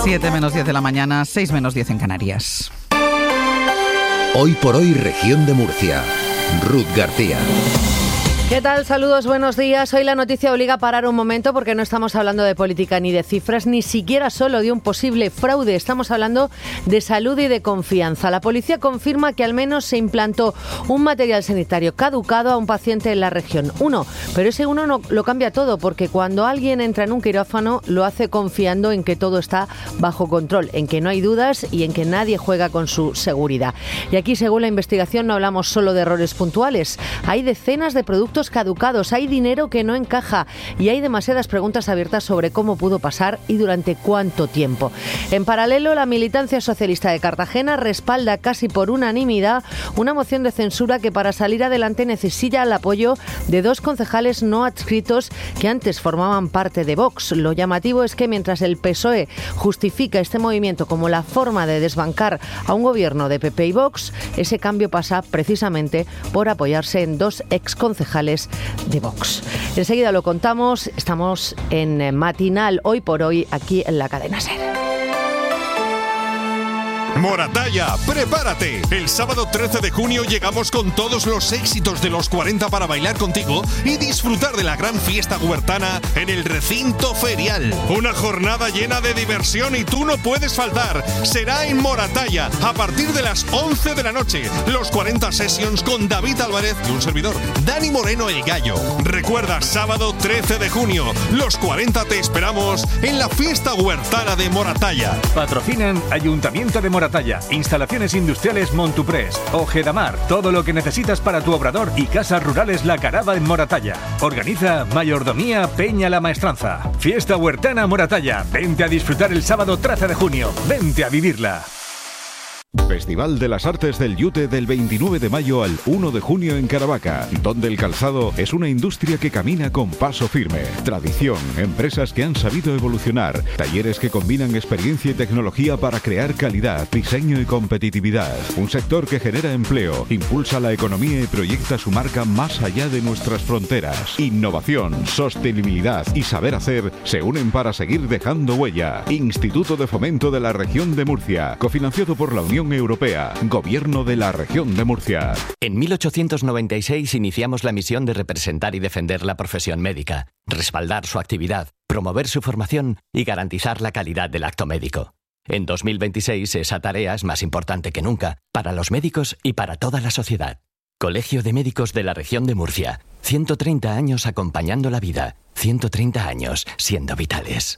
7 menos 10 de la mañana, 6 menos 10 en Canarias. Hoy por hoy, región de Murcia. Ruth García. ¿Qué tal? Saludos, buenos días. Hoy la noticia obliga a parar un momento porque no estamos hablando de política ni de cifras, ni siquiera solo de un posible fraude. Estamos hablando de salud y de confianza. La policía confirma que al menos se implantó un material sanitario caducado a un paciente en la región. Pero ese uno no lo cambia todo, porque cuando alguien entra en un quirófano lo hace confiando en que todo está bajo control, en que no hay dudas y en que nadie juega con su seguridad. Y aquí, según la investigación, no hablamos solo de errores puntuales. Hay decenas de productos caducados, hay dinero que no encaja y hay demasiadas preguntas abiertas sobre cómo pudo pasar y durante cuánto tiempo. En paralelo, la militancia socialista de Cartagena respalda casi por unanimidad una moción de censura que para salir adelante necesita el apoyo de 2 concejales no adscritos que antes formaban parte de Vox. Lo llamativo es que mientras el PSOE justifica este movimiento como la forma de desbancar a un gobierno de PP y Vox, ese cambio pasa precisamente por apoyarse en 2 exconcejales de Vox. Enseguida lo contamos, estamos en Matinal Hoy por Hoy, aquí en la cadena SER. Moratalla, prepárate. El sábado 13 de junio llegamos con todos los éxitos de los 40 para bailar contigo y disfrutar de la gran fiesta huertana en el recinto ferial. Una jornada llena de diversión y tú no puedes faltar. Será en Moratalla a partir de las 11 de la noche. Los 40 Sessions con David Álvarez y un servidor, Dani Moreno el Gallo. Recuerda, sábado 13 de junio, los 40 te esperamos en la fiesta huertana de Moratalla. Patrocinan Ayuntamiento de Moratalla, Instalaciones Industriales Montuprés, Ojedamar, todo lo que necesitas para tu obrador y casas rurales La Carava en Moratalla. Organiza Mayordomía Peña La Maestranza. Fiesta huertana Moratalla. Vente a disfrutar el sábado 13 de junio. Vente a vivirla. Festival de las Artes del Yute del 29 de mayo al 1 de junio en Caravaca, donde el calzado es una industria que camina con paso firme. Tradición, empresas que han sabido evolucionar, talleres que combinan experiencia y tecnología para crear calidad, diseño y competitividad. Un sector que genera empleo, impulsa la economía y proyecta su marca más allá de nuestras fronteras. Innovación, sostenibilidad y saber hacer se unen para seguir dejando huella. Instituto de Fomento de la Región de Murcia, cofinanciado por la Unión Europea, Gobierno de la Región de Murcia. En 1896 iniciamos la misión de representar y defender la profesión médica, respaldar su actividad, promover su formación y garantizar la calidad del acto médico. En 2026 esa tarea es más importante que nunca, para los médicos y para toda la sociedad. Colegio de Médicos de la Región de Murcia. 130 años acompañando la vida. 130 años siendo vitales.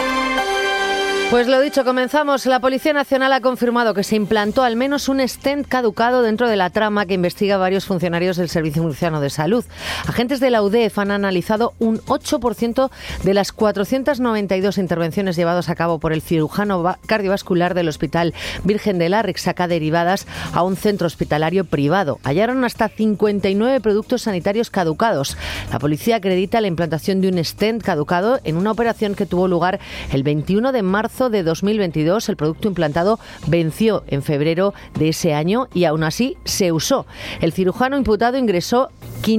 Pues lo dicho, comenzamos. La Policía Nacional ha confirmado que se implantó al menos un stent caducado dentro de la trama que investiga varios funcionarios del Servicio Murciano de Salud. Agentes de la UDEF han analizado un 8% de las 492 intervenciones llevadas a cabo por el cirujano cardiovascular del Hospital Virgen de la Rixaca derivadas a un centro hospitalario privado. Hallaron hasta 59 productos sanitarios caducados. La policía acredita la implantación de un stent caducado en una operación que tuvo lugar el 21 de marzo de 2022. El producto implantado venció en febrero de ese año y aún así se usó. El cirujano imputado ingresó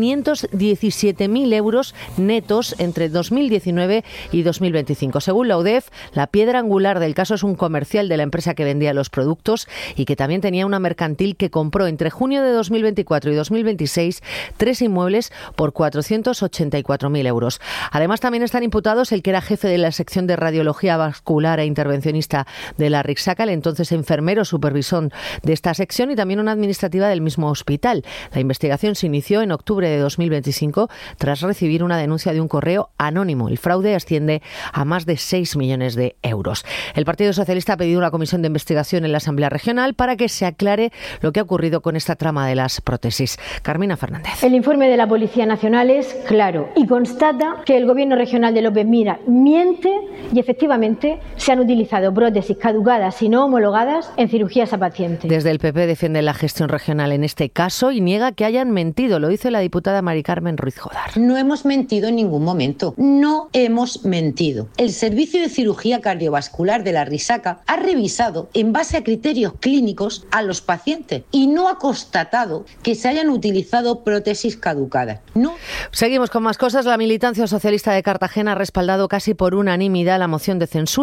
517.000 euros netos entre 2019 y 2025. Según la UDEF, la piedra angular del caso es un comercial de la empresa que vendía los productos y que también tenía una mercantil que compró entre junio de 2024 y 2026 3 inmuebles por 484.000 euros. Además, también están imputados el que era jefe de la sección de radiología vascular e intervencionista de la Rixaca, el entonces enfermero supervisor de esta sección, y también una administrativa del mismo hospital. La investigación se inició en octubre de 2025 tras recibir una denuncia de un correo anónimo. El fraude asciende a más de 6 millones de euros. El Partido Socialista ha pedido una comisión de investigación en la Asamblea Regional para que se aclare lo que ha ocurrido con esta trama de las prótesis. Carmina Fernández. El informe de la Policía Nacional es claro y constata que el Gobierno regional de López Mira miente y efectivamente se han utilizado prótesis caducadas y no homologadas en cirugías a pacientes. Desde el PP defiende la gestión regional en este caso y niega que hayan mentido. Lo dice la diputada Mari Carmen Ruiz Jodar. No hemos mentido en ningún momento. No hemos mentido. El Servicio de Cirugía Cardiovascular de la Rixaca ha revisado en base a criterios clínicos a los pacientes y no ha constatado que se hayan utilizado prótesis caducadas. No. Seguimos con más cosas. La militancia socialista de Cartagena ha respaldado casi por unanimidad la moción de censura. Más del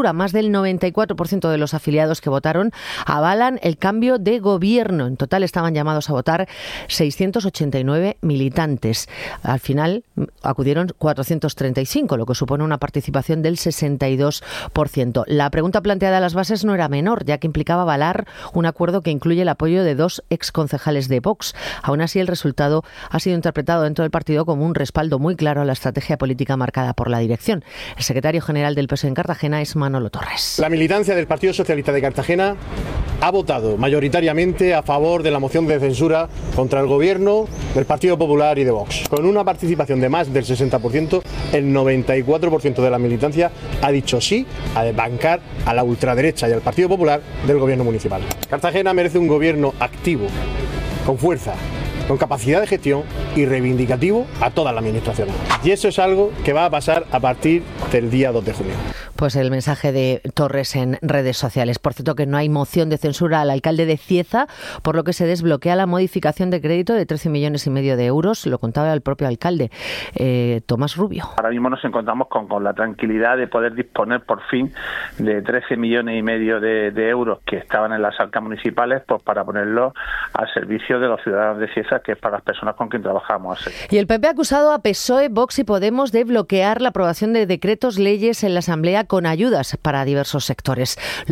del 94% de los afiliados que votaron avalan el cambio de gobierno. En total estaban llamados a votar 689 militantes. Al final acudieron 435, lo que supone una participación del 62%. La pregunta planteada a las bases no era menor, ya que implicaba avalar un acuerdo que incluye el apoyo de 2 exconcejales de Vox. Aún así, el resultado ha sido interpretado dentro del partido como un respaldo muy claro a la estrategia política marcada por la dirección. El secretario general del PSOE en Cartagena es Manolo Torres. La militancia del Partido Socialista de Cartagena ha votado mayoritariamente a favor de la moción de censura contra el gobierno del Partido Popular y de Vox. Con una participación de más del 60%, el 94% de la militancia ha dicho sí a bancar a la ultraderecha y al Partido Popular del gobierno municipal. Cartagena merece un gobierno activo, con fuerza, con capacidad de gestión y reivindicativo a toda la administración. Y eso es algo que va a pasar a partir del día 2 de junio. Pues el mensaje de Torres en redes sociales. Por cierto, que no hay moción de censura al alcalde de Cieza, por lo que se desbloquea la modificación de crédito de 13,5 millones de euros. Lo contaba el propio alcalde, Tomás Rubio. Ahora mismo nos encontramos con la tranquilidad de poder disponer por fin de 13,5 millones de euros que estaban en las arcas municipales, pues para ponerlos al servicio de los ciudadanos de Cieza, que es para las personas con quien trabajamos. Y el PP ha acusado a PSOE, Vox y Podemos de bloquear la aprobación de decretos leyes en la Asamblea con ayudas para diversos sectores.